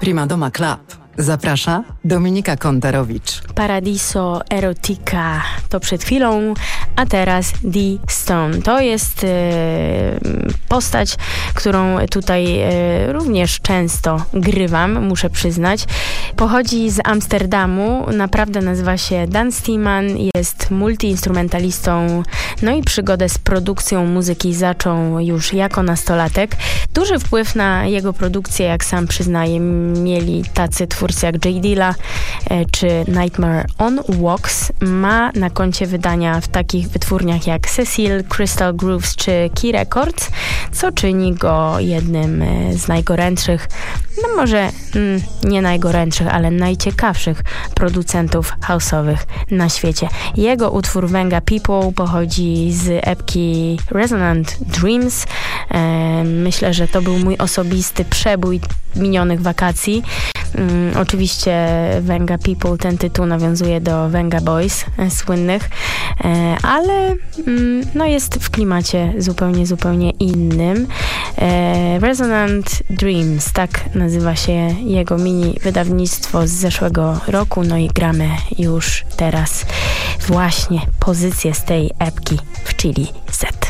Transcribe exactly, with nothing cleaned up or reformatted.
Primadoma Club. Zaprasza Dominika Kontarowicz. Paradiso Erotica to przed chwilą, a teraz The Stone. To jest e, postać, którą tutaj e, również często grywam, muszę przyznać. Pochodzi z Amsterdamu, naprawdę nazywa się Dan Steeman, jest multiinstrumentalistą, no i przygodę z produkcją muzyki zaczął już jako nastolatek. Duży wpływ na jego produkcję, jak sam przyznaje, mieli tacy twórcy jak J. Dilla e, czy Nightmare on Wax. Ma na koncie wydania w takich wytwórniach jak Cecil, Crystal Grooves czy Key Records, co czyni go jednym e, z najgorętszych, no może mm, nie najgorętszych, ale najciekawszych producentów house'owych na świecie. Jego utwór Venga People pochodzi z epki Resonant Dreams. E, myślę, że to był mój osobisty przebój minionych wakacji. Um, oczywiście Venga People, ten tytuł nawiązuje do Venga Boys e, słynnych, e, ale mm, no jest w klimacie zupełnie, zupełnie innym. E, Resonant Dreams, tak nazywa się jego mini wydawnictwo z zeszłego roku, no i gramy już teraz właśnie pozycję z tej epki w Chili Z.